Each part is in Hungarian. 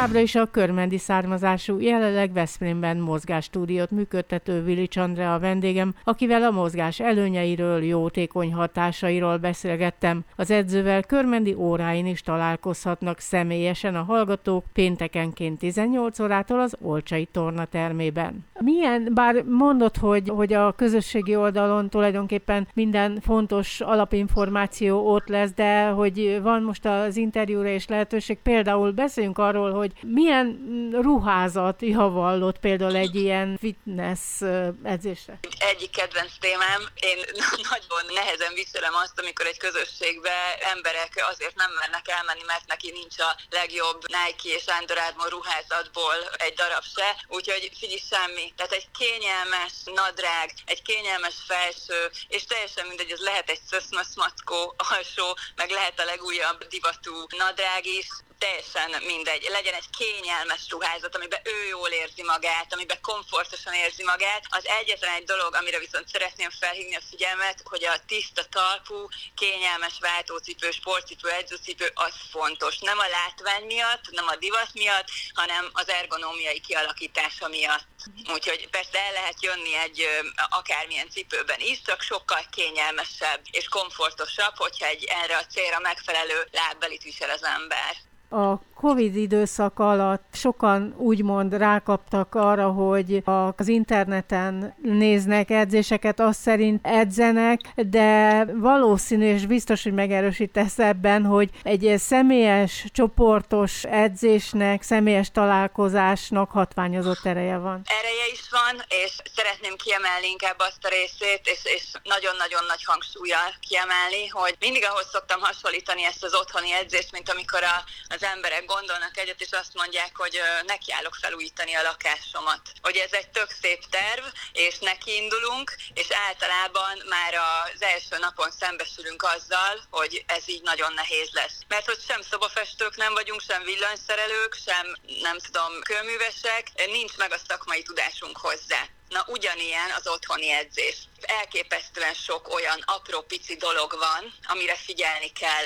Továbbra is a körmendi származású, jelenleg Veszprémben mozgásstúdiót működtető Vilics Andrea a vendégem, akivel a mozgás előnyeiről, jótékony hatásairól beszélgettem. Az edzővel körmendi óráin is találkozhatnak személyesen a hallgatók péntekenként 18 órától az Olcsai tornatermében. Milyen, bár mondod, hogy a közösségi oldalon tulajdonképpen minden fontos alapinformáció ott lesz, de hogy van most az interjúra és lehetőség, például beszéljünk arról, hogy milyen ruházat javallott például egy ilyen fitness edzésre. Egyik kedvenc témám, én nagyon nehezen viselem azt, amikor egy közösségbe emberek azért nem mernek elmenni, mert neki nincs a legjobb Nike és Under Armour ruházatból egy darab se, úgyhogy figyelj, semmi. Tehát egy kényelmes nadrág, egy kényelmes felső, és teljesen mindegy, az lehet egy szöszmösz mackó alsó, meg lehet a legújabb divatú nadrág is, teljesen mindegy. Legyen egy kényelmes ruházat, amiben ő jól érzi magát, amiben komfortosan érzi magát. Az egyetlen egy dolog, amire viszont szeretném felhívni a figyelmet, hogy a tiszta talpú, kényelmes váltócipő, sportcipő, edzőcipő az fontos. Nem a látvány miatt, nem a divat miatt, hanem az ergonómiai kialakítása miatt. Úgyhogy persze el lehet jönni egy akármilyen cipőben is, csak sokkal kényelmesebb és komfortosabb, hogyha egy erre a célra megfelelő lábbelit visel az ember. A Covid időszak alatt sokan úgymond rákaptak arra, hogy az interneten néznek edzéseket, azt szerint edzenek, de valószínű, és biztos, hogy megerősítesz ebben, hogy egy személyes, csoportos edzésnek, személyes találkozásnak hatványozott ereje van. Ereje is van, és szeretném kiemelni inkább azt a részét, és nagyon-nagyon nagy hangsúllyal kiemelni, hogy mindig ahhoz szoktam hasonlítani ezt az otthoni edzést, mint amikor az emberek gondolnak egyet, és azt mondják, hogy nekiállok felújítani a lakásomat. Hogy ez egy tök szép terv, és nekiindulunk, és általában már az első napon szembesülünk azzal, hogy ez így nagyon nehéz lesz. Mert hogy sem szobafestők nem vagyunk, sem villanyszerelők, sem nem tudom, kőművesek, nincs meg a szakmai tudásunk hozzá. Na ugyanilyen az otthoni edzés. Elképesztően sok olyan apró pici dolog van, amire figyelni kell.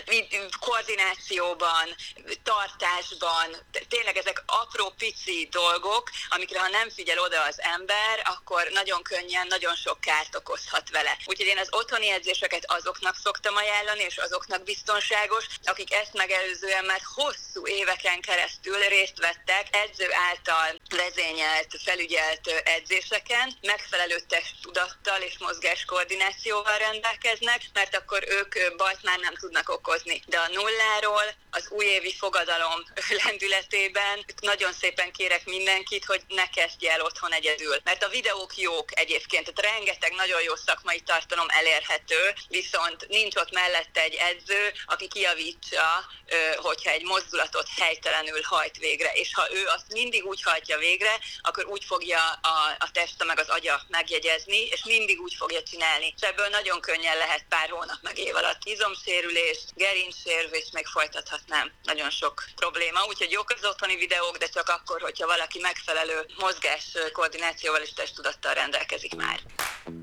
Koordinációban, tartásban, tényleg ezek apró pici dolgok, amikre ha nem figyel oda az ember, akkor nagyon könnyen, nagyon sok kárt okozhat vele. Úgyhogy én az otthoni edzéseket azoknak szoktam ajánlani, és azoknak biztonságos, akik ezt megelőzően már hosszú éveken keresztül részt vettek edző által vezényelt, felügyelt edzéseken, megfelelő testtudattal és mozgáskoordinációval rendelkeznek, mert akkor ők bajt már nem tudnak okozni. De a nulláról, az újévi fogadalom lendületében nagyon szépen kérek mindenkit, hogy ne kezdje el otthon egyedül. Mert a videók jók egyébként, tehát rengeteg nagyon jó szakmai tartalom elérhető, viszont nincs ott mellette egy edző, aki kijavítsa, hogyha egy mozdulatot helytelenül hajt végre. És ha ő azt mindig úgy hajtja végre, akkor úgy fogja a teste meg az agya megjegyezni, és mindig úgy fogja csinálni. És ebből nagyon könnyen lehet pár hónap meg év alatt izomsérülés, gerincsérülés, még folytathatnám. Nagyon sok probléma, úgyhogy jók az otthoni videók, de csak akkor, hogyha valaki megfelelő mozgás koordinációval és testtudattal rendelkezik már.